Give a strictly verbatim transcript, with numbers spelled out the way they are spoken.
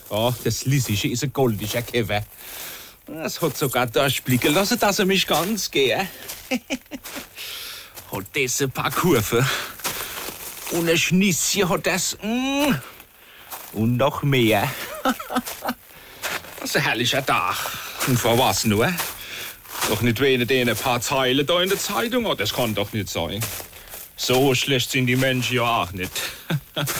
Oh, das Lissische ist ein goldischer Käfer. Es hat sogar durchblicken lassen, dass er mich ganz gehe. Hat das ein paar Kurven. Und ein Schnisschen hat das. Mm, und noch mehr. Das ist ein herrlicher Tag. Und vor was nur? Doch nicht wegen den paar Zeilen da in der Zeitung. Oh, das kann doch nicht sein. So schlecht sind die Menschen ja auch nicht.